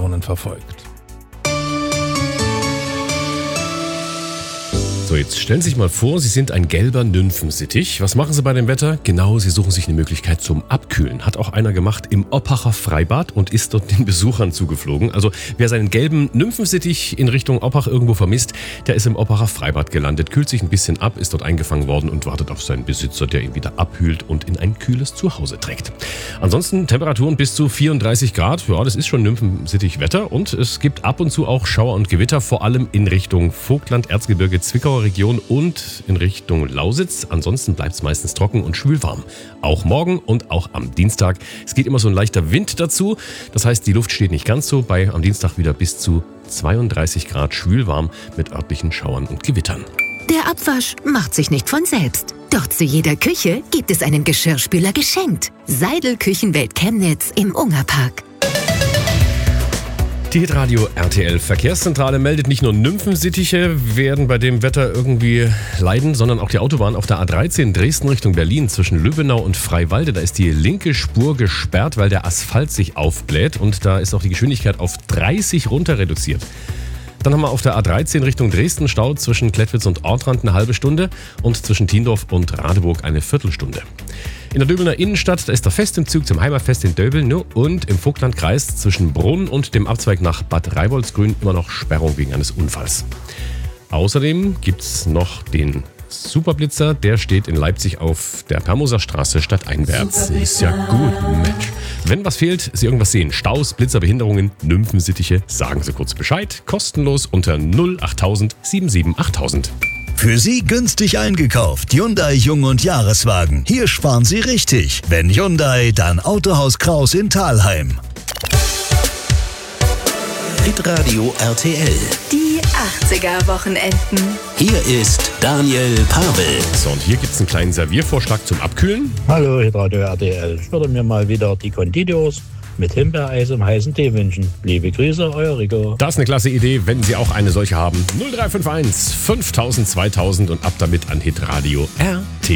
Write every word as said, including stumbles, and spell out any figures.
Wetterregionen verfolgt. So, jetzt stellen Sie sich mal vor, Sie sind ein gelber Nymphensittich. Was machen Sie bei dem Wetter? Genau, Sie suchen sich eine Möglichkeit zum Abkühlen. Hat auch einer gemacht im Oppacher Freibad und ist dort den Besuchern zugeflogen. Also wer seinen gelben Nymphensittich in Richtung Oppach irgendwo vermisst, der ist im Oppacher Freibad gelandet, kühlt sich ein bisschen ab, ist dort eingefangen worden und wartet auf seinen Besitzer, der ihn wieder abkühlt und in ein kühles Zuhause trägt. Ansonsten Temperaturen bis zu vierunddreißig Grad. Ja, das ist schon Nymphensittich-Wetter und es gibt ab und zu auch Schauer und Gewitter, vor allem in Richtung Vogtland, Erzgebirge, Zwickauer Region und in Richtung Lausitz. Ansonsten bleibt es meistens trocken und schwülwarm. Auch morgen und auch am Dienstag. Es geht immer so ein leichter Wind dazu. Das heißt, die Luft steht nicht ganz so. Bei am Dienstag wieder bis zu zweiunddreißig Grad schwülwarm mit örtlichen Schauern und Gewittern. Der Abwasch macht sich nicht von selbst. Doch zu jeder Küche gibt es einen Geschirrspüler geschenkt. Seidel Küchenwelt Chemnitz im Ungerpark. Die Hitradio R T L Verkehrszentrale meldet, nicht nur Nymphensittiche werden bei dem Wetter irgendwie leiden, sondern auch die Autobahn auf der A dreizehn Dresden Richtung Berlin zwischen Lübbenau und Freiwalde. Da ist die linke Spur gesperrt, weil der Asphalt sich aufbläht und da ist auch die Geschwindigkeit auf dreißig runter reduziert. Dann haben wir auf der A dreizehn Richtung Dresden Stau zwischen Klettwitz und Ortrand eine halbe Stunde und zwischen Tiendorf und Radeburg eine Viertelstunde. In der Döbelner Innenstadt, da ist der Fest im Zug zum Heimatfest in Döbeln und im Vogtlandkreis zwischen Brunn und dem Abzweig nach Bad Reivoldsgrün immer noch Sperrung wegen eines Unfalls. Außerdem gibt es noch den Superblitzer, der steht in Leipzig auf der Permoser Straße stadteinwärts. Ist ja gut, Mensch. Wenn was fehlt, Sie irgendwas sehen, Staus, Blitzer, Behinderungen, Nymphensittiche, sagen Sie kurz Bescheid. Kostenlos unter null achttausend siebenundsiebzig achttausend. Für Sie günstig eingekauft. Hyundai Jung- und Jahreswagen. Hier sparen Sie richtig. Wenn Hyundai, dann Autohaus Kraus in Thalheim. Hitradio R T L. Die achtziger-Wochenenden. Hier ist Daniel Pavel. So, und hier gibt es einen kleinen Serviervorschlag zum Abkühlen. Hallo, Hitradio R T L. Ich würde mir mal wieder die Conditios mit Himbeereis im heißen Tee wünschen. Liebe Grüße, euer Rico. Das ist eine klasse Idee, wenn Sie auch eine solche haben. null drei fünf eins fünftausend zweitausend und ab damit an Hitradio R T L.